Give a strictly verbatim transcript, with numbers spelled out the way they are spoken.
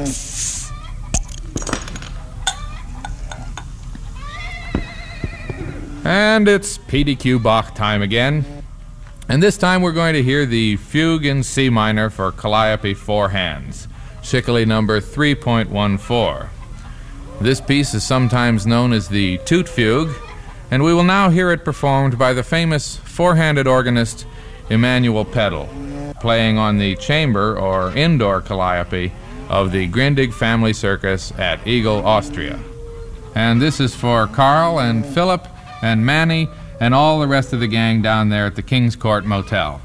And it's P D Q Bach time again. And this time we're going to hear the Fugue in C minor for Calliope Four Hands, Schickele number three point one four. This piece is sometimes known as the Toot Fugue, and we will now hear it performed by the famous four-handed organist Emanuel Pedal, playing on the chamber or indoor Calliope of the Grindig Family Circus at Eagle, Austria. And this is for Carl and Philip and Manny and all the rest of the gang down there at the King's Court Motel.